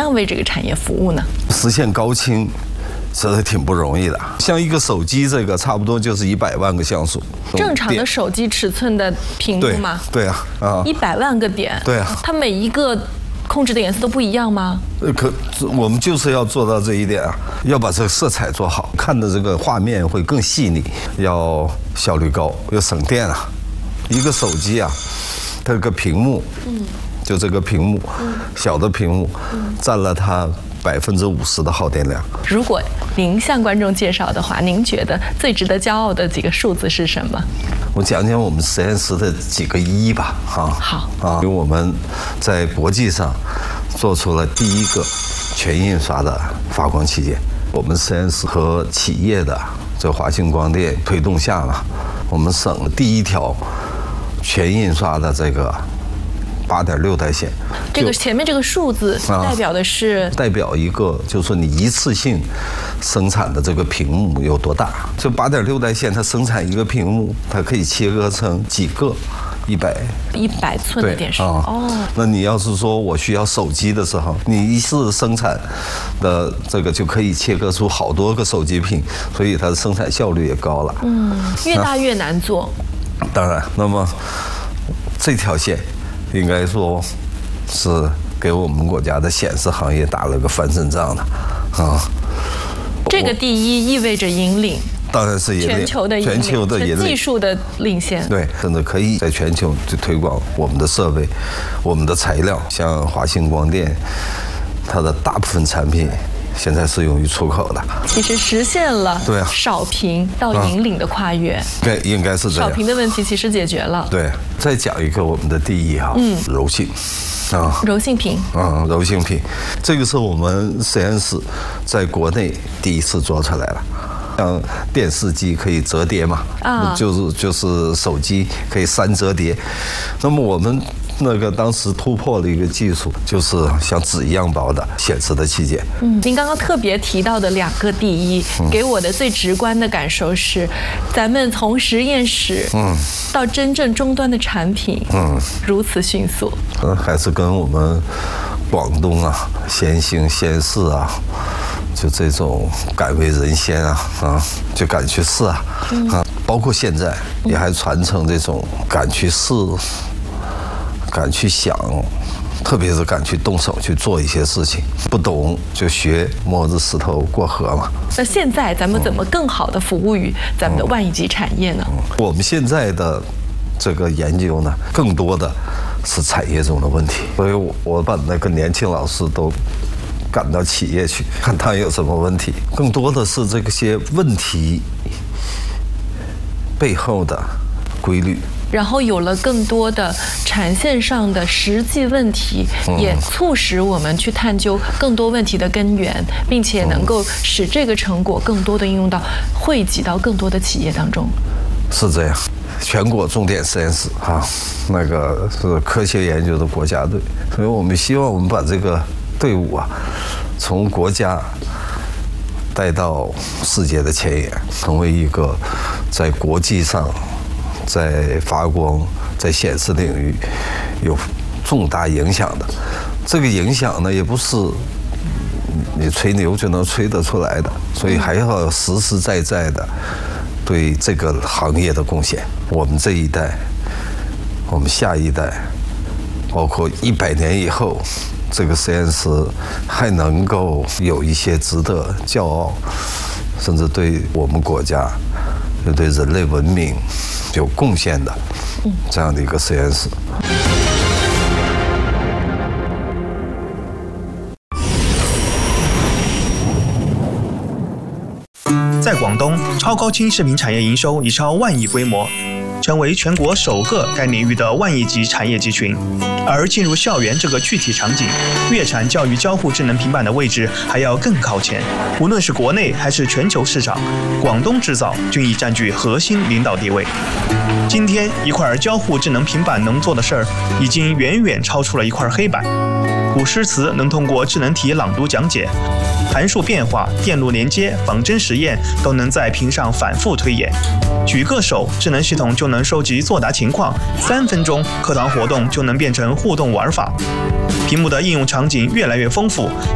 样为这个产业服务呢？ 实现高清。这是挺不容易的，像一个手机这个差不多就是100万个像素。 正常的手机尺寸的屏幕吗？ 对啊 ，100万个点。 对啊， 它每一个控制的颜色都不一样吗？ 我们就是要做到这一点啊，要把这个色彩做好，看的这个画面会更细腻，要效率高，要省电啊。一个手机啊，它这个屏幕，就这个屏幕，小的屏幕，占了它50%的耗电量。 如果您向观众介绍的话，您觉得最值得骄傲的几个数字是什么？ 我讲讲我们实验室的几个1吧， 好因为我们在国际上做出了第一个全印刷的发光器件。我们实验室和企业的这华星光电推动下呢，我们省了第一条全印刷的这个8.6代线。 这个前面这个数字代表的是代表一个，就是说你一次性生产的这个屏幕有多大。就8.6代线，它生产一个屏幕，它可以切割成几个100 寸的电视。 那你要是说我需要手机的时候，你一次生产的这个就可以切割出好多个手机屏，所以它的生产效率也高了。 越大越难做。 当然，那么这条线应该说是给我们国家的显示行业打了个翻身仗的这个第一意味着引领， 当然是引领全球的引领， 技术的领先。 对，甚至可以在全球去推广我们的设备、我们的材料。像华星光电，它的大部分产品现在是用于出口的。 其实实现了少屏到引领的跨越。 对，应该是这样。 少屏的问题其实解决了。 对，再讲一个我们的第一柔性。 柔性屏。 柔性屏，这个是我们实验室在国内第一次做出来了。像电视机可以折叠嘛，就是手机可以3折叠。那么我们当时突破了一个技术，就是像纸一样薄的显示的器件。 您刚刚特别提到的2个第一，给我的最直观的感受是，咱们从实验室到真正终端的产品，如此迅速。 还是跟我们广东先行先试就这种敢为人先就敢去试包括现在也还传承这种敢去试、敢去想，特别是敢去动手去做一些事情。不懂就学，摸着石头过河嘛。 那现在咱们怎么更好的服务于咱们的万亿级产业呢？ 我们现在的这个研究呢，更多的是产业中的问题，所以我把那个年轻老师都赶到企业去，看他有什么问题。更多的是这些问题背后的规律。 然后有了更多的产线上的实际问题，也促使我们去探究更多问题的根源，并且能够使这个成果更多的应用到、汇集到更多的企业当中。 是这样，全国重点实验室那个是科学研究的国家队，所以我们希望我们把这个队伍从国家带到世界的前沿，成为一个在国际上在发光、在显示领域有重大影响的。这个影响呢，也不是你吹牛就能吹得出来的，所以还要实实在在的对这个行业的贡献。我们这一代，我们下一代，包括100年以后，这个实验室还能够有一些值得骄傲，甚至对我们国家、对人类文明有贡献的这样的一个实验室。 在广东，超高清视频产业营收已超1万亿规模，成为全国首个该领域的1万亿级产业集群。而进入校园这个具体场景，月产教育交互智能平板的位置还要更靠前。无论是国内还是全球市场，广东制造均已占据核心领导地位。今天，一块交互智能平板能做的事儿，已经远远超出了一块黑板。古诗词能通过智能体朗读讲解，函数变化、电路连接、仿真实验都能在屏上反复推演。举个手，智能系统就能收集作答情况，3分钟课堂活动就能变成互动玩法。屏幕的应用场景越来越丰富，